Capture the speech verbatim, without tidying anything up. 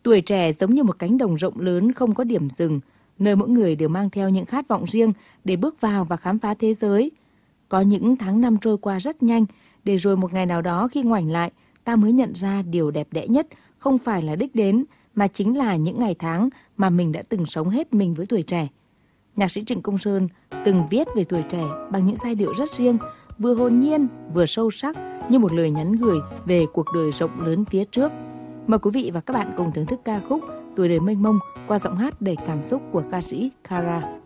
Tuổi trẻ giống như một cánh đồng rộng lớn không có điểm dừng, nơi mỗi người đều mang theo những khát vọng riêng để bước vào và khám phá thế giới. Có những tháng năm trôi qua rất nhanh, để rồi một ngày nào đó khi ngoảnh lại, ta mới nhận ra điều đẹp đẽ nhất không phải là đích đến, mà chính là những ngày tháng mà mình đã từng sống hết mình với tuổi trẻ. Nhạc sĩ Trịnh Công Sơn từng viết về tuổi trẻ bằng những giai điệu rất riêng, vừa hồn nhiên, vừa sâu sắc như một lời nhắn gửi về cuộc đời rộng lớn phía trước. Mời quý vị và các bạn cùng thưởng thức ca khúc Tuổi đời mênh mông qua giọng hát đầy cảm xúc của ca sĩ Kara.